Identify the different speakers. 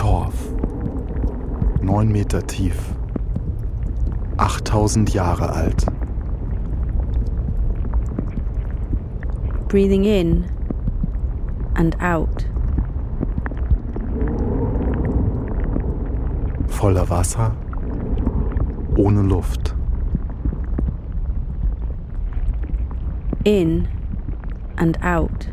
Speaker 1: Torf. 9 Meter tief. 8000 Jahre alt.
Speaker 2: Breathing in and out.
Speaker 1: Voller Wasser, ohne Luft.
Speaker 2: In and out.